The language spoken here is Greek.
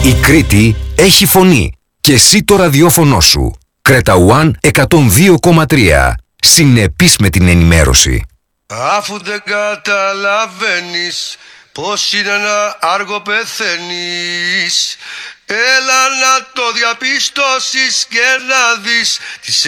Η Κρήτη έχει φωνή και εσύ το ραδιόφωνο σου. Κρέτα One 102,3. Συνεπής με την ενημέρωση. Αφού δεν καταλαβαίνεις πως είναι ένα άργο πεθαίνεις, έλα να το διαπιστώσεις και να δεις τις